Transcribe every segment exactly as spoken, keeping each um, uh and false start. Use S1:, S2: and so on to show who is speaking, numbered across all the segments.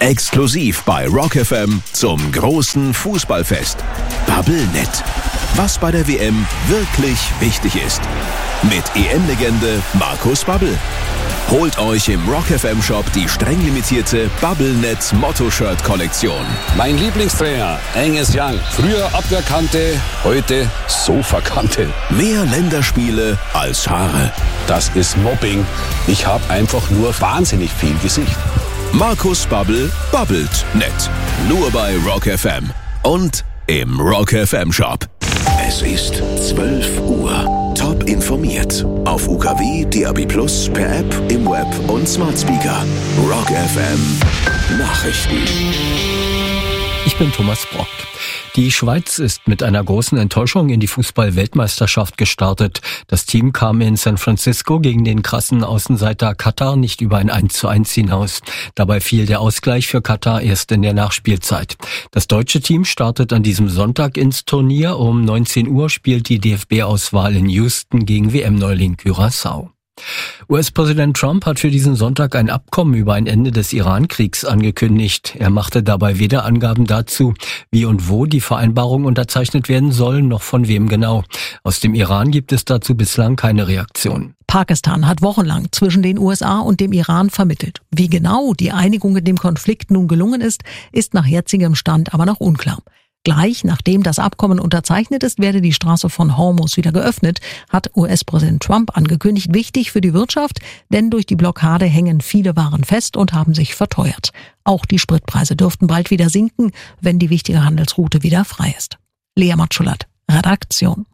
S1: Exklusiv bei Rock F M zum großen Fußballfest. Bubblenet. Was bei der W M wirklich wichtig ist. Mit E M-Legende Markus Babbel. Holt euch im Rock F M Shop die streng limitierte Bubblenet Motto-Shirt-Kollektion.
S2: Mein Lieblingstrainer, Angus Young. Früher Abwehrkante, heute Sofakante.
S1: Mehr Länderspiele als Haare.
S2: Das ist Mobbing. Ich habe einfach nur wahnsinnig viel Gesicht.
S1: Markus Babbel babbelt nett. Nur bei Rock F M. Und im Rock F M Shop. Es ist zwölf Uhr. Top informiert. Auf U K W, D A B Plus, per App, im Web und Smart Speaker. Rock F M Nachrichten.
S3: Ich bin Thomas Brock. Die Schweiz ist mit einer großen Enttäuschung in die Fußball-Weltmeisterschaft gestartet. Das Team kam in San Francisco gegen den krassen Außenseiter Katar nicht über ein eins zu eins hinaus. Dabei fiel der Ausgleich für Katar erst in der Nachspielzeit. Das deutsche Team startet an diesem Sonntag ins Turnier. Um neunzehn Uhr spielt die D F B-Auswahl in Houston gegen W M-Neuling Curaçao. U S-Präsident Trump hat für diesen Sonntag ein Abkommen über ein Ende des Iran-Kriegs angekündigt. Er machte dabei weder Angaben dazu, wie und wo die Vereinbarung unterzeichnet werden soll, noch von wem genau. Aus dem Iran gibt es dazu bislang keine Reaktion.
S4: Pakistan hat wochenlang zwischen den U S A und dem Iran vermittelt. Wie genau die Einigung in dem Konflikt nun gelungen ist, ist nach jetzigem Stand aber noch unklar. Gleich nachdem das Abkommen unterzeichnet ist, werde die Straße von Hormuz wieder geöffnet, hat U S-Präsident Trump angekündigt. Wichtig für die Wirtschaft, denn durch die Blockade hängen viele Waren fest und haben sich verteuert. Auch die Spritpreise dürften bald wieder sinken, wenn die wichtige Handelsroute wieder frei ist. Lea Matschulat, Redaktion.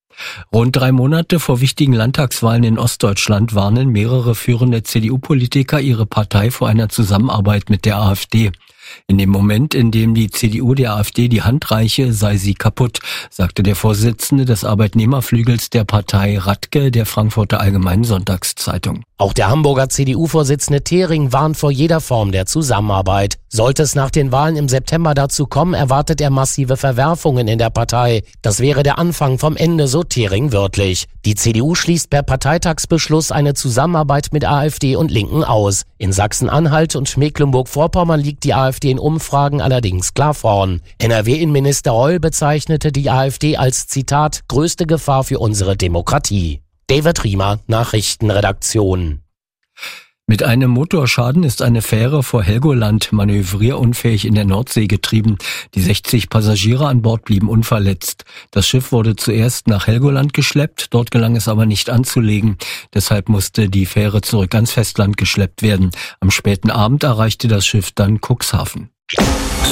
S3: Rund drei Monate vor wichtigen Landtagswahlen in Ostdeutschland warnen mehrere führende C D U-Politiker ihre Partei vor einer Zusammenarbeit mit der AfD. In dem Moment, in dem die C D U der AfD die Hand reiche, sei sie kaputt, sagte der Vorsitzende des Arbeitnehmerflügels der Partei Radke der Frankfurter Allgemeinen Sonntagszeitung.
S5: Auch der Hamburger C D U-Vorsitzende Thering warnt vor jeder Form der Zusammenarbeit. Sollte es nach den Wahlen im September dazu kommen, erwartet er massive Verwerfungen in der Partei. Das wäre der Anfang vom Ende, so Thering wörtlich. Die C D U schließt per Parteitagsbeschluss eine Zusammenarbeit mit AfD und Linken aus. In Sachsen-Anhalt und Mecklenburg-Vorpommern liegt die AfD in Umfragen allerdings klar vorn. N R W-Innenminister Reul bezeichnete die AfD als, Zitat, größte Gefahr für unsere Demokratie. David Riemer, Nachrichtenredaktion.
S3: Mit einem Motorschaden ist eine Fähre vor Helgoland manövrierunfähig in der Nordsee getrieben. Die sechzig Passagiere an Bord blieben unverletzt. Das Schiff wurde zuerst nach Helgoland geschleppt, dort gelang es aber nicht anzulegen. Deshalb musste die Fähre zurück ans Festland geschleppt werden. Am späten Abend erreichte das Schiff dann Cuxhaven.